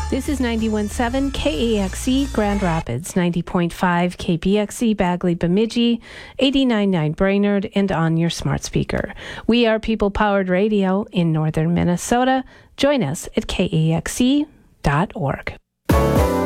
This is 91.7 KAXE Grand Rapids, 90.5 KPXE Bagley Bemidji, 89.9 Brainerd, and on your smart speaker. We are people-powered radio in northern Minnesota. Join us at kaxe.org.